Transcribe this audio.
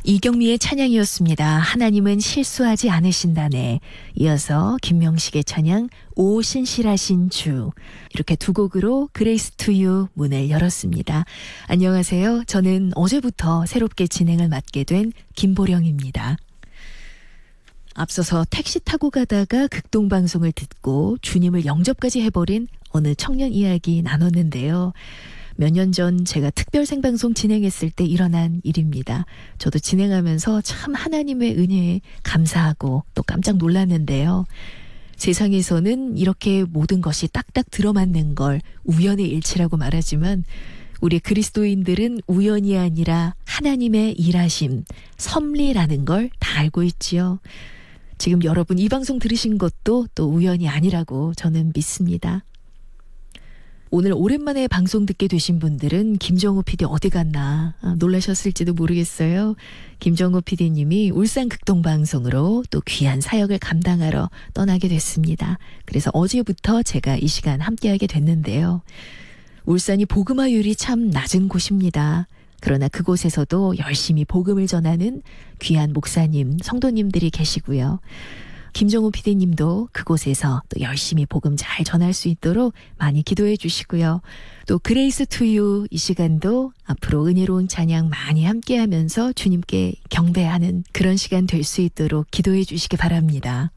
이경미의 찬양이었습니다. 하나님은 실수하지 않으신다네. 이어서 김명식의 찬양 오 신실하신 주. 이렇게 두 곡으로 그레이스 투 유 문을 열었습니다. 안녕하세요. 저는 어제부터 새롭게 진행을 맡게 된 김보령입니다. 앞서서 택시 타고 가다가 극동방송을 듣고 주님을 영접까지 해버린 어느 청년 이야기 나눴는데요. 몇 년 전 제가 특별 생방송 진행했을 때 일어난 일입니다. 저도 진행하면서 참 하나님의 은혜에 감사하고 또 깜짝 놀랐는데요. 세상에서는 이렇게 모든 것이 딱딱 들어맞는 걸 우연의 일치라고 말하지만 우리 그리스도인들은 우연이 아니라 하나님의 일하심, 섭리라는 걸 다 알고 있지요. 지금 여러분 이 방송 들으신 것도 또 우연이 아니라고 저는 믿습니다. 오늘 오랜만에 방송 듣게 되신 분들은 김정우 PD 어디 갔나 놀라셨을지도 모르겠어요. 김정우 PD님이 울산 극동방송으로 또 귀한 사역을 감당하러 떠나게 됐습니다. 그래서 어제부터 제가 이 시간 함께하게 됐는데요. 울산이 복음화율이 참 낮은 곳입니다. 그러나 그곳에서도 열심히 복음을 전하는 귀한 목사님, 성도님들이 계시고요. 김정우 PD님도 그곳에서 또 열심히 복음 잘 전할 수 있도록 많이 기도해 주시고요. 또 그레이스 투 유 이 시간도 앞으로 은혜로운 찬양 많이 함께하면서 주님께 경배하는 그런 시간 될 수 있도록 기도해 주시기 바랍니다.